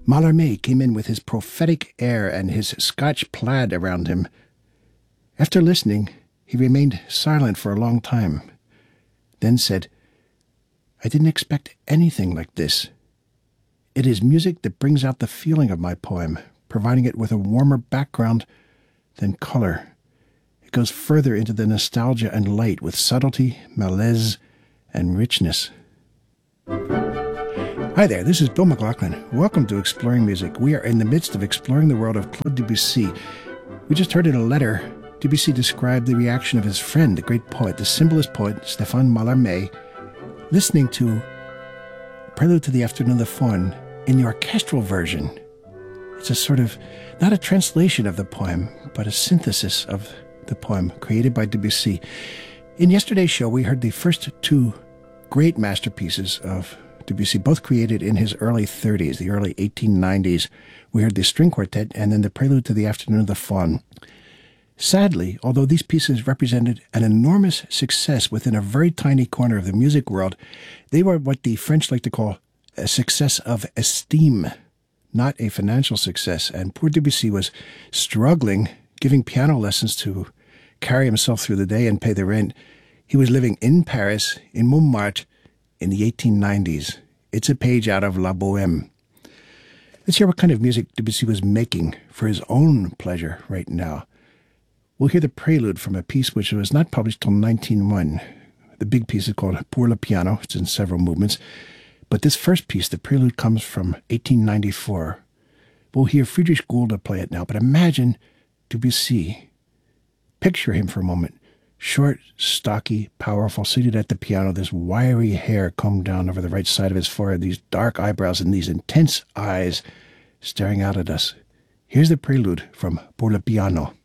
Mallarmé came in with his prophetic air and his Scotch plaid around him. After listening, he remained silent for a long time, then said, "I didn't expect anything like this. It is music that brings out the feeling of my poem, providing it with a warmer background than color. It goes further into the nostalgia and light with subtlety, malaise, and richness." Hi there, this is Bill McLaughlin. Welcome to Exploring Music. We are in the midst of exploring the world of Claude Debussy. We just heard in a letter, Debussy described the reaction of his friend, the great poet, the symbolist poet, Stéphane Mallarmé, listening to Prelude to the Afternoon of the Faun in the orchestral version. It's a sort of, not a translation of the poem, but a synthesis of the poem created by Debussy. In yesterday's show, we heard the first two great masterpieces of Debussy, both created in his early 30s, the early 1890s. We heard the string quartet and then the Prelude to the Afternoon of the Faun. Sadly, although these pieces represented an enormous success within a very tiny corner of the music world, they were what the French like to call a success of esteem, not a financial success. And poor Debussy was struggling, giving piano lessons to carry himself through the day and pay the rent. He was living in Paris, in Montmartre, in the 1890s. It's a page out of La Bohème. Let's hear what kind of music Debussy was making for his own pleasure right now. We'll hear the prelude from a piece which was not published till 1901. The big piece is called Pour le Piano. It's in several movements. But this first piece, the prelude, comes from 1894. We'll hear Friedrich Gulda play it now, but imagine Debussy. Picture him for a moment. Short, stocky, powerful, seated at the piano, this wiry hair combed down over the right side of his forehead, these dark eyebrows and these intense eyes staring out at us. Here's the prelude from Pour le Piano.